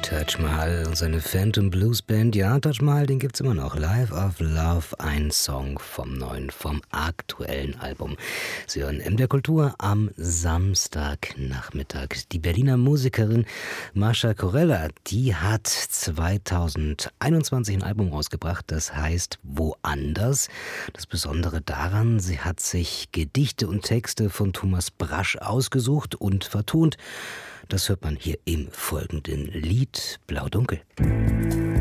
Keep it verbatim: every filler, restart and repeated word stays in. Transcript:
Taj Mahal und seine Phantom Blues Band. Ja, Taj Mahal, den gibt's immer noch. Life of Love, ein Song vom neuen, vom aktuellen Album. Sie hören M der Kultur am Samstagnachmittag. Die Berliner Musikerin Mascha Corella, die hat zweitausendeinundzwanzig ein Album rausgebracht, das heißt Woanders. Das Besondere daran, sie hat sich Gedichte und Texte von Thomas Brasch ausgesucht und vertont. Das hört man hier im folgenden Lied Blau-Dunkel.